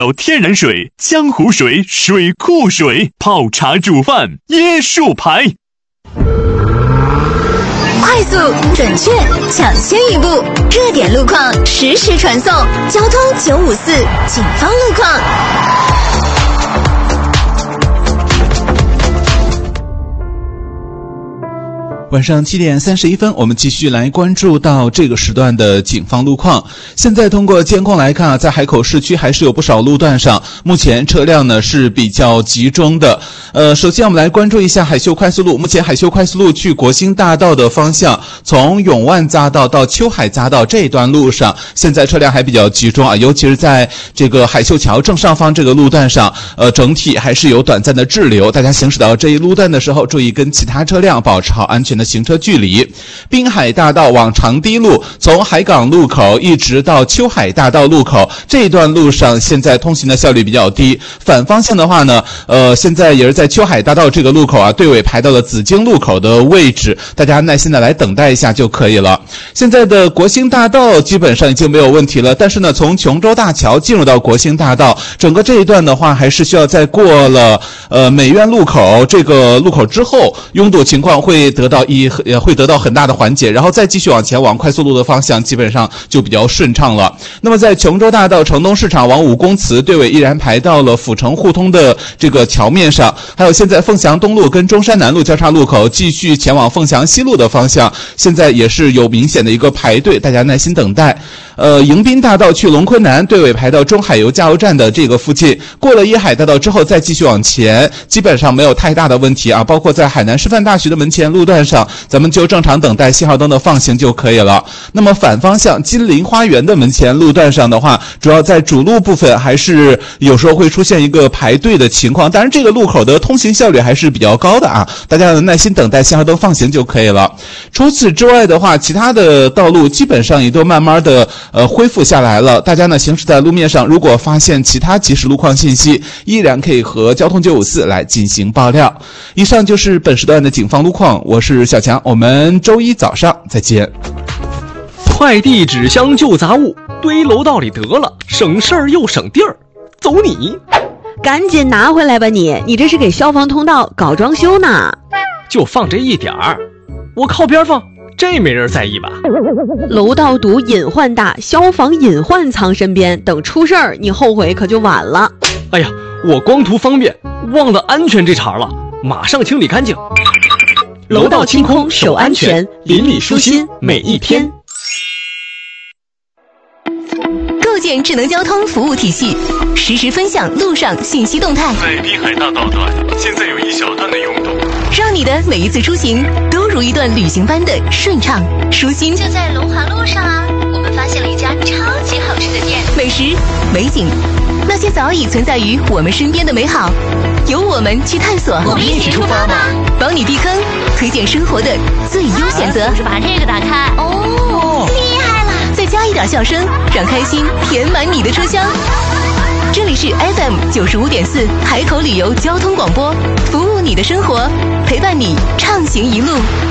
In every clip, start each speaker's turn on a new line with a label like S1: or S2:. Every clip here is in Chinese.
S1: 有天然水、江湖水、水库水，泡茶煮饭椰树牌。
S2: 快速、准确、抢先一步，热点路况实时传送。交通954，警方路况。
S3: 晚上7点31分，我们继续来关注到这个时段的警方路况。现在通过监控来看啊，在海口市区还是有不少路段上，目前车辆呢是比较集中的。首先我们来关注一下海秀快速路。目前海秀快速路去国兴大道的方向，从永万匝道到秋海匝道这一段路上，现在车辆还比较集中啊，尤其是在这个海秀桥正上方这个路段上，整体还是有短暂的滞留。大家行驶到这一路段的时候，注意跟其他车辆保持好安全的行车距离。滨海大道往长堤路，从海港路口一直到秋海大道路口这一段路上，现在通行的效率比较低。反方向的话呢，现在也是在秋海大道这个路口啊，队尾排到了紫荆路口的位置，大家耐心的来等待一下就可以了。现在的国兴大道基本上已经没有问题了，但是呢，从琼州大桥进入到国兴大道，整个这一段的话，还是需要在过了美院路口这个路口之后，拥堵情况会得到很大的缓解，然后再继续往前往快速路的方向，基本上就比较顺畅了。那么在琼州大道城东市场往5公祠，队尾依然排到了阜成互通的这个桥面上。还有现在凤翔东路跟中山南路交叉路口继续前往凤翔西路的方向，现在也是有明显的一个排队，大家耐心等待。迎宾大道去龙昆南，队尾排到中海油加油站的这个附近，过了一海大道之后再继续往前，基本上没有太大的问题啊。包括在海南师范大学的门前路段上，咱们就正常等待信号灯的放行就可以了。那么反方向金陵花园的门前路段上的话，主要在主路部分还是有时候会出现一个排队的情况，当然这个路口的通行效率还是比较高的啊，大家耐心等待信号灯放行就可以了。除此之外的话，其他的道路基本上也都慢慢的恢复下来了。大家呢行驶在路面上，如果发现其他即时路况信息，依然可以和交通954来进行爆料。以上就是本时段的警方路况，我是小强，我们周一早上再见。
S4: 快递纸箱旧杂物堆楼道里得了，省事儿又省地儿，走你！
S5: 赶紧拿回来吧你这是给消防通道搞装修呢。
S4: 就放这一点儿，我靠边放，这没人在意吧？
S5: 楼道堵隐患大，消防隐患藏身边，等出事儿你后悔可就晚了。
S4: 哎呀，我光图方便忘了安全这茬了，马上清理干净。
S5: 楼道清空守安全，邻里舒心每一天。
S2: 构建智能交通服务体系，实时分享路上信息动态。
S1: 在滨海大道段，现在有一小段的拥堵，
S2: 让你的每一次出行都如一段旅行般的顺畅舒心。
S6: 就在龙华路上啊，我们发现了一家超级好吃的店，
S2: 美食、美景，那些早已存在于我们身边的美好，由我们去探索。
S6: 我们一起出发吧，
S2: 帮你避坑，推荐生活的最优选择。
S6: 把这个打开，哦，厉害了！
S2: 再加一点笑声，让开心填满你的车厢。这里是 FM95.4 海口旅游交通广播，服务你的生活，陪伴你畅行一路。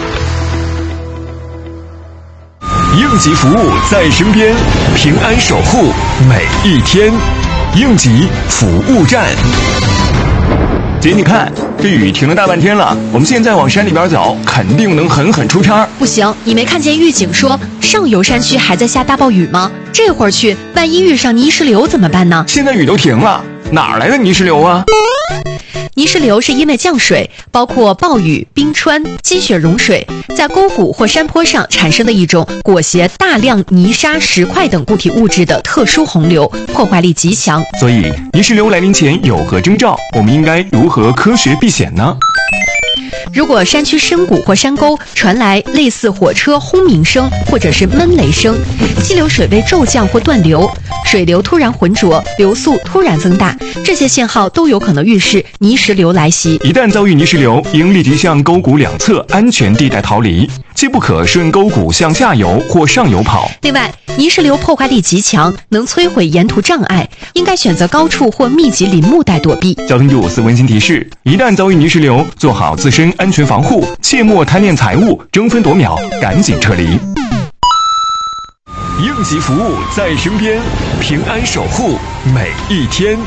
S1: 应急服务在身边，平安守护每一天。应急服务站。姐，你看这雨停了大半天了，我们现在往山里边走，肯定能狠狠出差。
S7: 不行，你没看见预警说上游山区还在下大暴雨吗？这会儿去，万一遇上泥石流怎么办呢？
S1: 现在雨都停了，哪来的泥石流啊？
S7: 泥石流是因为降水，包括暴雨、冰川、积雪融水，在沟谷或山坡上产生的一种裹挟大量泥沙、石块等固体物质的特殊洪流，破坏力极强。
S1: 所以，泥石流来临前有何征兆？我们应该如何科学避险呢？
S7: 如果山区深谷或山沟传来类似火车轰鸣声或者是闷雷声，溪流水位骤降或断流，水流突然浑浊，流速突然增大，这些信号都有可能预示泥石流来袭。
S1: 一旦遭遇泥石流，应立即向沟谷两侧安全地带逃离，切不可顺沟谷向下游或上游跑。
S7: 另外，泥石流破坏力极强，能摧毁沿途障碍，应该选择高处或密集林木带躲避。
S1: 交通954温馨提示：一旦遭遇泥石流，做好自身安全防护，切莫贪恋财物，争分夺秒，赶紧撤离。应急服务在身边，平安守护每一天。